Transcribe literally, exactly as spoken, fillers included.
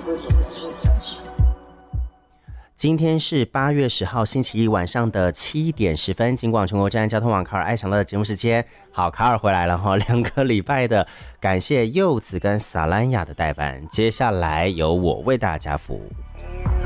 不真的是真实。 今天是八月十号星期一晚上的七点十分，金广全国站交通网卡尔爱享乐的节目时间。好，卡尔回来了哈，两个礼拜的感谢柚子跟萨兰雅的代班，接下来由我为大家服务。